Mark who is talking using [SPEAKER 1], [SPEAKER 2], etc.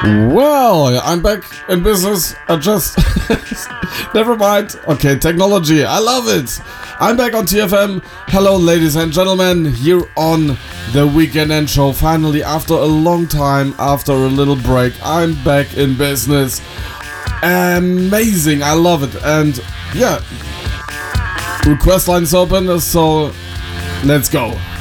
[SPEAKER 1] Well, I'm back in business. I just... Never mind. Okay, technology. I love it. I'm back on TFM. Hello, ladies and gentlemen. Here on the Weekend End Show. Finally, after a long time, after a little break, I'm back in business. Amazing. I love it. And yeah, request lines open, so let's go.